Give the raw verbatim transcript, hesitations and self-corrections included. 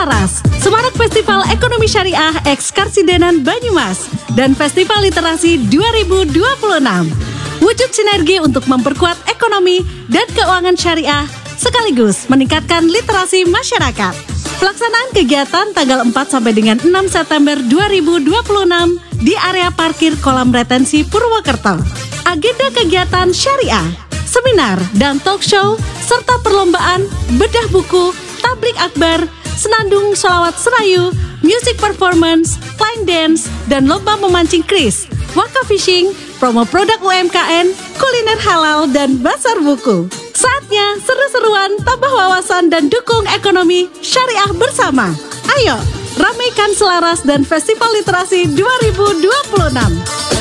Selaras, Semarak Festival Ekonomi Syariah X Karsidenan Banyumas, dan Festival Literasi dua ribu dua puluh enam. Wujud sinergi untuk memperkuat ekonomi dan keuangan syariah, sekaligus meningkatkan literasi masyarakat. Pelaksanaan kegiatan tanggal empat sampai dengan enam September dua ribu dua puluh enam di area parkir Kolam Retensi Purwokerto. Agenda kegiatan syariah, seminar dan talk show, serta perlombaan, bedah buku, tablik akbar, senandung sholawat serayu, music performance, line dance, dan lomba memancing kris, waka fishing, promo produk U M K M, kuliner halal, dan bazar buku. Saatnya seru-seruan, tambah wawasan, dan dukung ekonomi syariah bersama. Ayo, ramaikan Selaras dan Festival Literasi dua ribu dua puluh enam.